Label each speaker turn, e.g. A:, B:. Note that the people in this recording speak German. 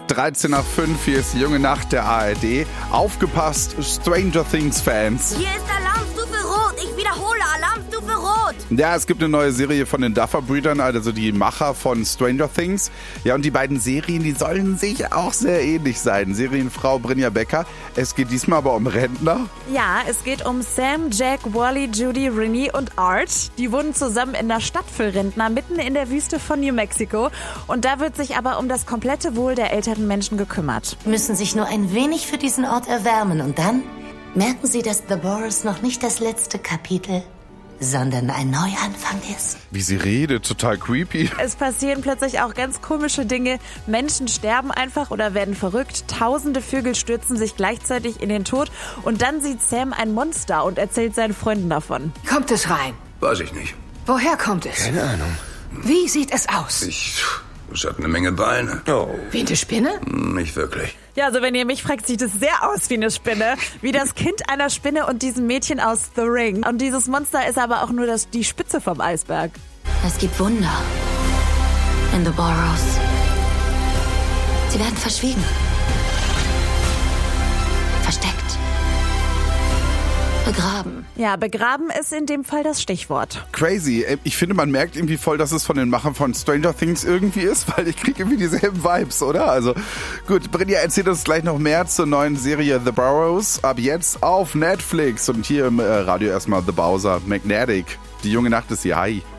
A: 13 nach 5, hier ist die junge Nacht der ARD. Aufgepasst, Stranger Things Fans.
B: Hier ist Alarmstufe Rot. Ich wiederhole, Alarmstufe Rot.
A: Ja, es gibt eine neue Serie von den Duffer-Brüdern, also die Macher von Stranger Things. Ja, und die beiden Serien, die sollen sich auch sehr ähnlich sein. Serienfrau Brynja Becker. Es geht diesmal aber um Rentner.
C: Ja, es geht um Sam, Jack, Wally, Judy, Renee und Art. Die wohnen zusammen in einer Stadt für Rentner, mitten in der Wüste von New Mexico. Und da wird sich aber um das komplette Wohl der älteren Menschen gekümmert.
D: Müssen sich nur ein wenig für diesen Ort erwärmen und dann merken sie, dass The Boroughs noch nicht das letzte Kapitel, sondern ein Neuanfang ist.
A: Wie sie redet, total creepy.
C: Es passieren plötzlich auch ganz komische Dinge. Menschen sterben einfach oder werden verrückt. Tausende Vögel stürzen sich gleichzeitig in den Tod. Und dann sieht Sam ein Monster und erzählt seinen Freunden davon.
E: Kommt es rein?
F: Weiß ich nicht.
E: Woher kommt es?
F: Keine Ahnung.
E: Wie sieht es aus?
F: Es hat eine Menge Beine. Oh.
E: Wie eine Spinne?
F: Nicht wirklich.
C: Ja, also wenn ihr mich fragt, sieht es sehr aus wie eine Spinne. Wie das Kind einer Spinne und diesem Mädchen aus The Ring. Und dieses Monster ist aber auch nur die Spitze vom Eisberg.
D: Es gibt Wunder in The Boroughs. Sie werden verschwiegen. Versteckt. Begraben.
C: Ja, begraben ist in dem Fall das Stichwort.
A: Crazy. Ich finde, man merkt irgendwie voll, dass es von den Machern von Stranger Things irgendwie ist, weil ich kriege irgendwie dieselben Vibes, oder? Also gut, Brynja erzählt uns gleich noch mehr zur neuen Serie The Boroughs. Ab jetzt auf Netflix. Und hier im Radio erstmal The Bowser, Magnetic. Die junge Nacht ist hier. Hi.